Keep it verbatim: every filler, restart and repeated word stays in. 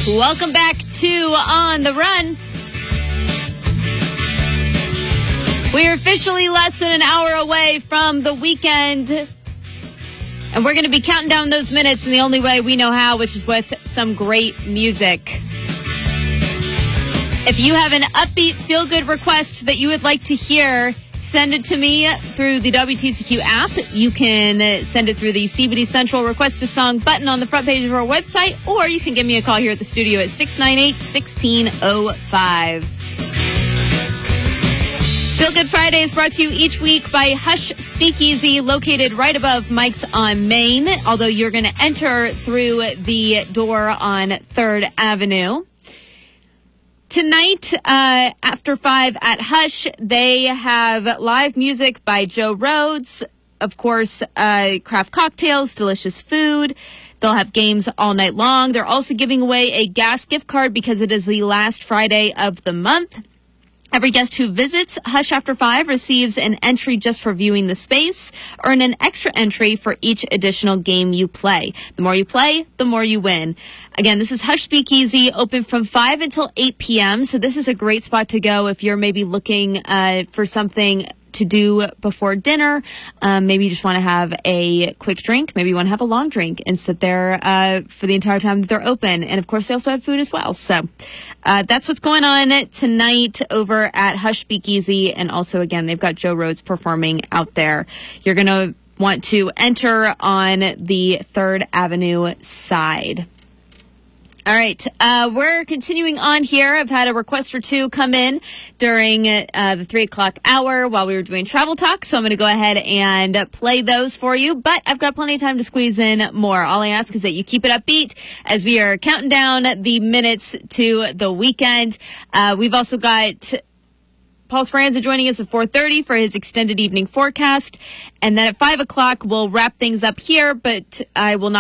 Welcome back to On the Run. We're officially less than an hour away from the weekend. And we're going to be counting down those minutes in the only way we know how, which is with some great music. If you have an upbeat, feel-good request that you would like to hear, send it to me through the W T C Q app. You can send it through the C B D Central Request a Song button on the front page of our website, or you can give me a call here at the studio at six nine eight, one six zero five. Feel Good Friday is brought to you each week by Hush Speakeasy, located right above Mike's on Main, although you're going to enter through the door on third Avenue. Tonight, uh, after five at Hush, they have live music by Joe Rhodes. Of course, uh, craft cocktails, delicious food. They'll have games all night long. They're also giving away a gas gift card because it is the last Friday of the month. Every guest who visits Hush After Five receives an entry just for viewing the space, or an extra entry for each additional game you play. The more you play, the more you win. Again, this is Hush Speakeasy, open from five until eight p.m., so this is a great spot to go if you're maybe looking uh, for something to do before dinner. Um, maybe you just want to have a quick drink. Maybe you want to have a long drink and sit there uh, for the entire time that they're open. And, of course, they also have food as well. So uh, that's what's going on tonight over at Hush Speakeasy. And also, again, they've got Joe Rhodes performing out there. You're going to want to enter on the third Avenue side. All right, uh, we're continuing on here. I've had a request or two come in during uh, the three o'clock hour while we were doing Travel Talk, so I'm going to go ahead and play those for you, but I've got plenty of time to squeeze in more. All I ask is that you keep it upbeat as we are counting down the minutes to the weekend. Uh, we've also got Paul Speranza joining us at four thirty for his extended evening forecast, and then at five o'clock we'll wrap things up here, but I will not